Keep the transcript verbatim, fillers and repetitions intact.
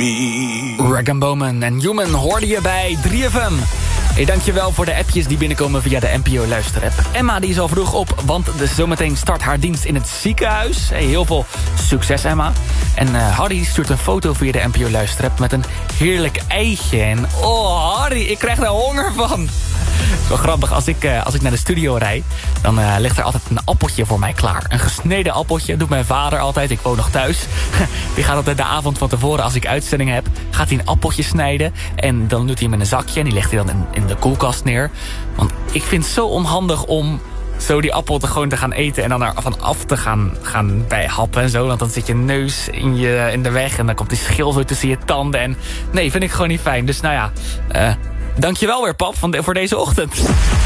me. Rag Bowman en Human hoorde je bij drie F M. Hey, dankjewel voor de appjes die binnenkomen via de N P O luisterapp. Emma die is al vroeg op, want de zometeen start haar dienst in het ziekenhuis. Hey, heel veel succes, Emma. En uh, Harry stuurt een foto via de N P O luisterapp met een heerlijk eitje. En oh, Harry, ik krijg er honger van. Het is wel grappig, als ik, uh, als ik naar de studio rijd, dan uh, ligt er altijd een appeltje voor mij klaar. Een gesneden appeltje, doet mijn vader altijd, ik woon nog thuis. Die gaat altijd de avond van tevoren, als ik uitzending heb, gaat hij een appeltje snijden. En dan doet hij hem in een zakje en die legt hij dan in, in de koelkast neer. Want ik vind het zo onhandig om zo die appel te gewoon te gaan eten en dan er van af te gaan, gaan bij happen en zo. Want dan zit je neus in, je, in de weg en dan komt die schil zo tussen je tanden. En nee, vind ik gewoon niet fijn. Dus nou ja, uh, dankjewel weer, pap, van de, voor deze ochtend.